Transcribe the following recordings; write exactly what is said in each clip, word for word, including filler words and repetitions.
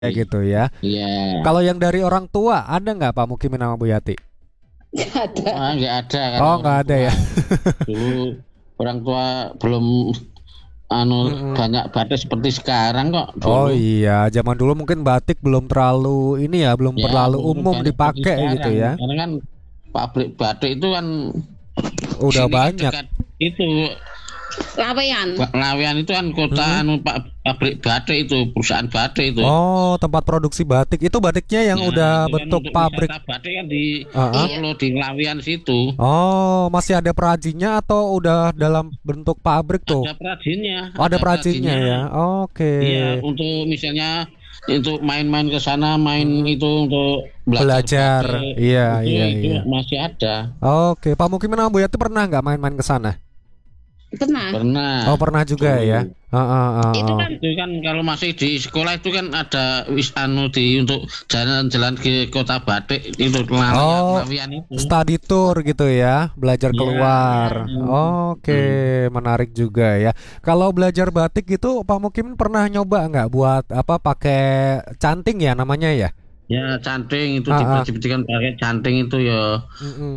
kayak gitu ya. Iya. Kalau yang dari orang tua ada nggak Pak Mukimin sama Bu Yati? Nggak ada. Wah, nggak ada karena Oh, orang nggak ada tua ya. dulu orang tua belum anu Mm-mm. banyak batik seperti sekarang kok Oh dulu. iya, zaman dulu mungkin batik belum terlalu ini ya, belum Ya, terlalu belum umum banyak seperti dipakai gitu sekarang. ya. Karena kan pabrik batik itu kan Udah sini kan banyak. dekat itu Lawean. Ba- Lawean itu kan kota Mm-mm. anu pa- pabrik batik itu, perusahaan batik itu. Oh, tempat produksi batik. Itu batiknya yang Nah, udah itu kan bentuk untuk pabrik. wisata batik kan di Uh-uh. Iya. Solo di Lawean situ. Oh, masih ada perajinnya atau udah dalam bentuk pabrik tuh? Ada perajinnya, Oh, ada ada perajinnya perajinnya. ya. Oke. Iya, untuk misalnya untuk main-main ke sana, main itu untuk Belajar. belajar batik, Iya, itu iya, itu iya. masih ada. Oke, Pak Mukimin sama Bu Yati pernah nggak main-main ke sana? Pernah. Pernah. Oh, pernah juga Dulu. ya. Heeh, heeh, Itu heeh. kan Itu kan kalau masih di sekolah itu kan ada wis anu di untuk jalan-jalan ke kota batik itu Lawean, Oh, Lawean itu. study tour gitu ya, belajar Iya. keluar. Hmm. Oke, menarik juga ya. Kalau belajar batik gitu, Pak Mukimin pernah nyoba nggak buat apa pakai canting ya namanya ya? Ya canting itu Ah, ah. dipercikan pakai canting itu ya. Mm-mm.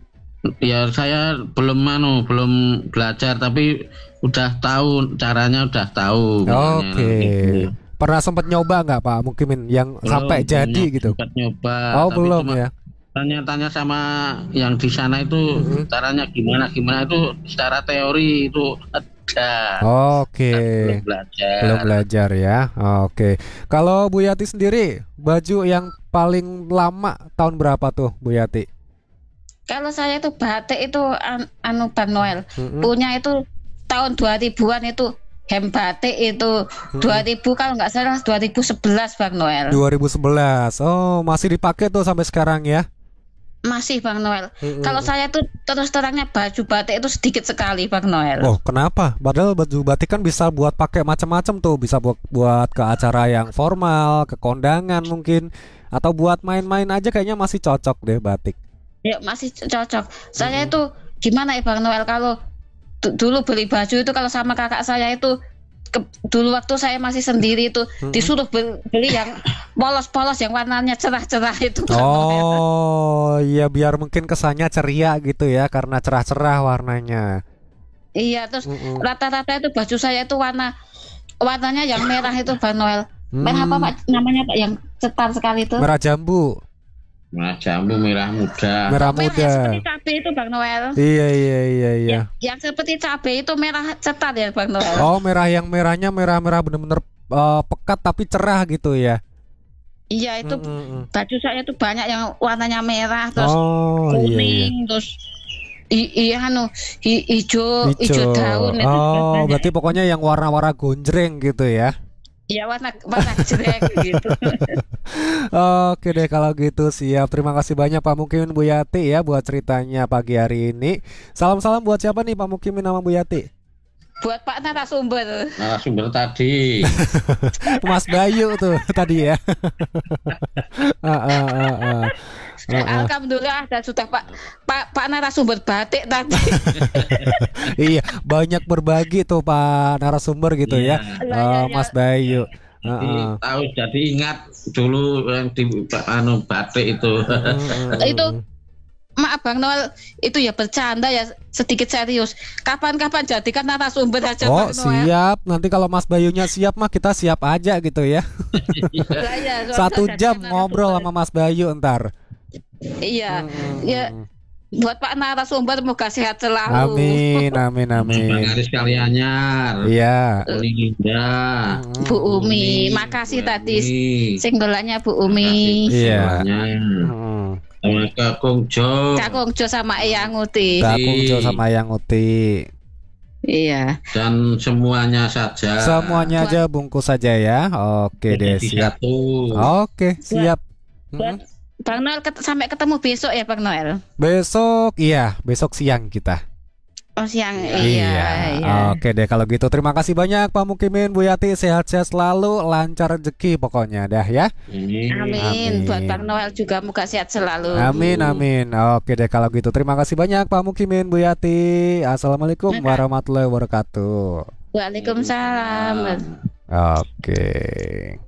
Ya saya belum anu belum belajar tapi udah tahu caranya, udah tahu pokoknya Oke. gitu. Pernah sempat nyoba nggak Pak Mukimin yang Belum, sampai belum jadi nyoba- gitu? sempat nyoba Oh, tapi belum cuma ya. tanya-tanya sama yang di sana itu Mm-mm. caranya gimana gimana itu secara teori itu ada. Oke. Belum belajar. Belum belajar ya. Oke. Kalau Bu Yati sendiri, baju yang paling lama tahun berapa tuh Bu Yati? kalau saya itu batik itu an- anu Bang Noel Mm-mm. punya itu tahun dua ribuan itu hem batik itu dua ribu kalau nggak salah dua ribu sebelas Bang Noel. dua ribu sebelas. Oh, masih dipakai tuh sampai sekarang ya. Masih Bang Noel. Mm-mm. Kalau saya tuh terus terangnya baju batik itu sedikit sekali Bang Noel. Oh, kenapa? Padahal baju batik kan bisa buat pakai macam-macam tuh, bisa buat buat ke acara yang formal, ke kondangan mungkin, atau buat main-main aja kayaknya masih cocok deh batik. Ya masih cocok. Saya Mm-mm. itu gimana ya Bang Noel kalau du- dulu beli baju itu kalau sama kakak saya itu ke- dulu waktu saya masih sendiri itu Mm-mm. disuruh bel- beli yang polos-polos yang warnanya cerah-cerah itu Bang Noel. Oh, iya biar mungkin kesannya ceria gitu ya karena cerah-cerah warnanya. Iya, terus Mm-mm. rata-rata itu baju saya itu warna warnanya yang merah itu Bang Noel. Merah apa Hmm, Pak namanya Pak yang cetar sekali itu? merah jambu, Merah jambu, merah muda. merah Merah yang muda. seperti cabai itu Bang Noel. Iya, iya, iya, iya. Yang, yang seperti cabai itu merah cetar ya Bang Noel. Oh, merah yang merahnya merah-merah bener-bener eh, pekat tapi cerah gitu ya. Iya itu Mm-mm. baju saya tuh banyak yang warnanya merah terus Oh, iya, iya. kuning terus i- iya anu hi- hijau hijau Hijau. daun itu Oh, banyak. berarti pokoknya yang warna-warna gonjreng gitu ya. Iya warna warna jreng gitu. Oke deh kalau gitu siap. Terima kasih banyak Pak Mukimin Bu Yati ya buat ceritanya pagi hari ini. Salam-salam buat siapa nih Pak Mukimin sama Bu Yati? Buat Pak narasumber. Narasumber tadi. Mas Bayu tuh tadi ya. Ah, ah, ah, ah. Ah, ah. Alhamdulillah dan sudah Pak Pak Pak narasumber batik tadi. Iya, banyak berbagi tuh Pak narasumber gitu ya. Iya. Iya, Oh, iya, Mas iya. Bayu. Ah, Jadi ah. tahu jadi ingat dulu yang di anu batik itu. Mm, mm, Itu mm. maaf Bang Noel itu ya bercanda ya sedikit serius. Kapan-kapan jadikan narasumber aja Oh, Bang Noel. siap. Nanti kalau Mas Bayunya siap mah kita siap aja gitu ya. Lah, iya, soalnya Satu jadikan jam narasumber. ngobrol sama Mas Bayu ntar. Iya. Mm, Ya mm, mm. buat Pak narasumber moga sehat selalu. Amin, amin, Bang amin. Aris Kalianyar. Iya. Uli Linda. Mm, Bu mm, Umi, Umi, makasih Bu tadi Umi. singgolannya Bu Umi. Iya. Semuanya. mm. Sama Kakung Jo. Kak Kongjo sama Eyang Uti. Kakung Jo sama Yang Uti. Iya. Dan semuanya saja. Semuanya aja bungkus saja ya. Oke deh, Jadi siap. satu. Oke, siap. Buat Mm. Bang Noel ket- sampai ketemu besok ya Bang Noel. Besok, iya, besok siang kita. Oh siang. Iya. Iya. Oke deh kalau gitu. Terima kasih banyak Pak Mukimin, Bu Yati, sehat-sehat selalu, lancar rezeki pokoknya dah ya. Ini. Amin. Amin. Buat Bang Noel juga moga sehat selalu. Amin, amin. Oke deh kalau gitu. Terima kasih banyak Pak Mukimin, Bu Yati. Assalamualaikum Maka- warahmatullahi wabarakatuh. Waalaikumsalam. Oke.